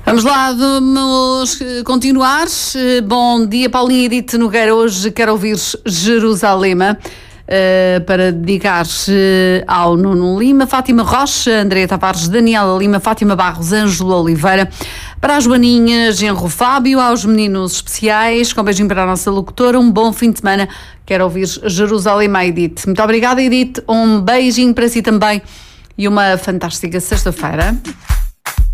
Vamos lá, vamos continuar. Bom dia, Paulinha Edith Nogueira. Hoje quero ouvir Jerusalema para dedicar-se ao Nuno Lima, Fátima Rocha, Andréa Tavares, Daniela Lima, Fátima Barros, Ângelo Oliveira, para as Joaninhas, Genro Fábio, aos meninos especiais, com um beijinho para a nossa locutora, um bom fim de semana. Quero ouvir Jerusalema, Edith. Muito obrigada, Edith. Um beijinho para si também e uma fantástica sexta-feira.